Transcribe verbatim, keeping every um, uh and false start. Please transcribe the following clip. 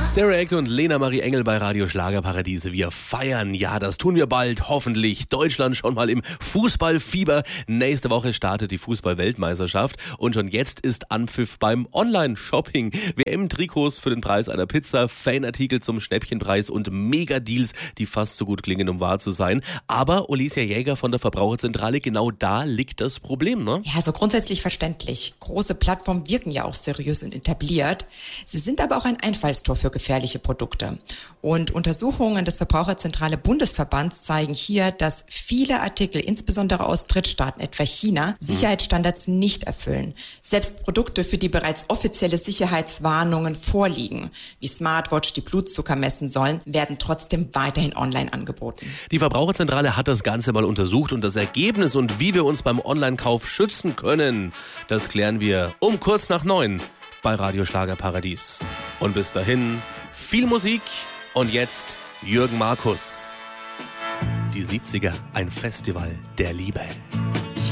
Stereo Act und Lena Marie Engel bei Radio Schlagerparadiese. Wir feiern, ja, das tun wir bald, hoffentlich. Deutschland schon mal im Fußballfieber. Nächste Woche startet die Fußball-Weltmeisterschaft und schon jetzt ist Anpfiff beim Online-Shopping. W M-Trikots für den Preis einer Pizza, Fanartikel zum Schnäppchenpreis und Mega-Deals, die fast so gut klingen, um wahr zu sein. Aber Olesja Jäger von der Verbraucherzentrale, genau da liegt das Problem, ne? Ja, so grundsätzlich verständlich. Große Plattformen wirken ja auch seriös und etabliert. Sie sind aber auch ein Einfallstor für gefährliche Produkte. Und Untersuchungen des Verbraucherzentrale Bundesverbands zeigen hier, dass viele Artikel, insbesondere aus Drittstaaten, etwa China, Sicherheitsstandards nicht erfüllen. Selbst Produkte, für die bereits offizielle Sicherheitswarnungen vorliegen, wie Smartwatch, die Blutzucker messen sollen, werden trotzdem weiterhin online angeboten. Die Verbraucherzentrale hat das Ganze mal untersucht und das Ergebnis und wie wir uns beim Online-Kauf schützen können, das klären wir um kurz nach neun bei Radio Schlagerparadies. Und bis dahin viel Musik und jetzt Jürgen Markus. Die siebziger, ein Festival der Liebe.